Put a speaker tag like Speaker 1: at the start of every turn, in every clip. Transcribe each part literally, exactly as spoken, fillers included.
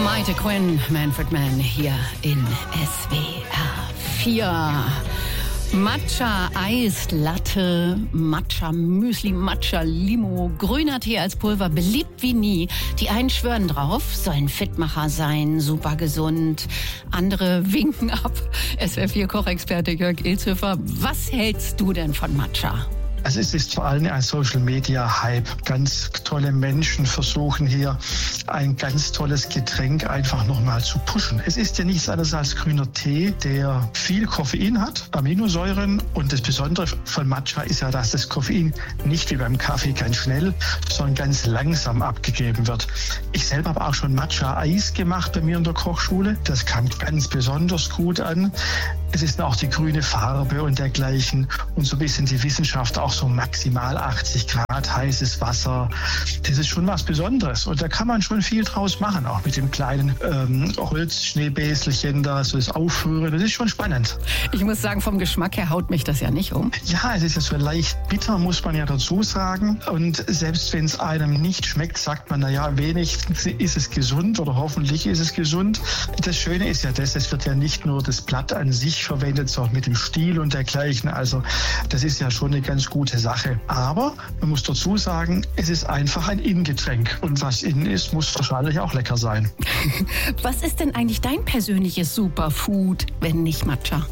Speaker 1: Maite Quinn, Manfred Mann hier in S W R vier. Matcha, Eis, Latte, Matcha, Müsli, Matcha, Limo, grüner Tee als Pulver, beliebt wie nie. Die einen schwören drauf, sollen Fitmacher sein, super gesund. Andere winken ab. S W R vier Kochexperte Jörg Ilzhöfer, was hältst du denn von Matcha?
Speaker 2: Also es ist vor allem ein Social-Media-Hype. Ganz tolle Menschen versuchen hier ein ganz tolles Getränk einfach nochmal zu pushen. Es ist ja nichts anderes als grüner Tee, der viel Koffein hat, Aminosäuren. Und das Besondere von Matcha ist ja, dass das Koffein nicht wie beim Kaffee ganz schnell, sondern ganz langsam abgegeben wird. Ich selber habe auch schon Matcha-Eis gemacht bei mir in der Kochschule. Das kam ganz besonders gut an. Es ist auch die grüne Farbe und dergleichen. Und so ein bisschen die Wissenschaft auch so maximal achtzig Grad heißes Wasser. Das ist schon was Besonderes. Und da kann man schon viel draus machen. Auch mit dem kleinen ähm, Holzschneebäselchen da, so das Aufrühren. Das ist schon spannend.
Speaker 1: Ich muss sagen, vom Geschmack her haut mich das ja nicht um.
Speaker 2: Ja, es ist ja so leicht bitter, muss man ja dazu sagen. Und selbst wenn es einem nicht schmeckt, sagt man, naja, wenigstens ist es gesund oder hoffentlich ist es gesund. Das Schöne ist ja das, es wird ja nicht nur das Blatt an sich verwendet, sondern mit dem Stiel und dergleichen. Also das ist ja schon eine ganz gute Sache. Aber man muss dazu sagen, es ist einfach ein Innengetränk. Und was innen ist, muss wahrscheinlich auch lecker sein.
Speaker 1: Was ist denn eigentlich dein persönliches Superfood, wenn nicht Matcha?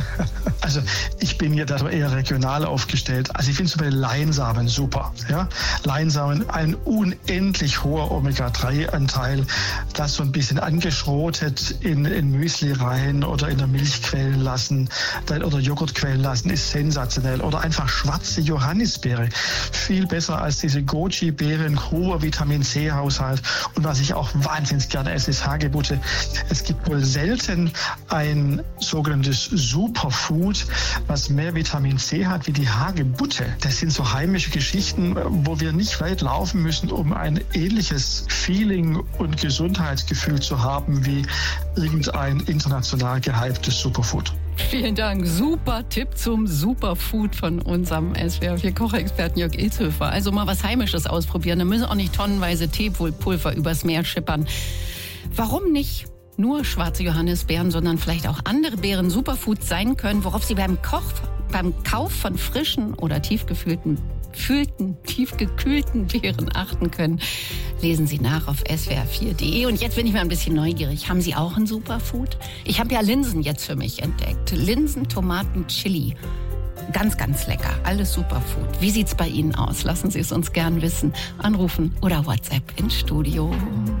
Speaker 2: Also ich bin ja da eher regional aufgestellt. Also ich finde zum Beispiel Leinsamen super. Ja? Leinsamen, ein unendlich hoher Omega drei Anteil, das so ein bisschen angeschrotet in, in Müsli rein oder in der Milch quellen lassen oder Joghurt quellen lassen, ist sensationell. Oder einfach schwarze Johannisbeere. Viel besser als diese Goji-Beeren, hoher Vitamin C-Haushalt. Und was ich auch wahnsinnig gerne esse, ist Hagebutte. Es gibt wohl selten ein sogenanntes Superfood, was mehr Vitamin C hat wie die Hagebutte. Das sind so heimische Geschichten, wo wir nicht weit laufen müssen, um ein ähnliches Feeling und Gesundheitsgefühl zu haben wie irgendein international gehyptes Superfood.
Speaker 1: Vielen Dank. Super Tipp zum Superfood von unserem S W R vier Kochexperten Jörg Ilzhöfer. Also mal was Heimisches ausprobieren. Da müssen auch nicht tonnenweise Teepulver übers Meer schippern. Warum nicht nur schwarze Johannisbeeren, sondern vielleicht auch andere Beeren Superfood sein können, worauf Sie beim Koch, beim Kauf von frischen oder tiefgefühlten Fühlten, tiefgekühlten Beeren achten können, lesen Sie nach auf S W R vier punkt de. Und jetzt bin ich mal ein bisschen neugierig. Haben Sie auch ein Superfood? Ich habe ja Linsen jetzt für mich entdeckt. Linsen, Tomaten, Chili. Ganz, ganz lecker. Alles Superfood. Wie sieht's bei Ihnen aus? Lassen Sie es uns gern wissen. Anrufen oder WhatsApp ins Studio.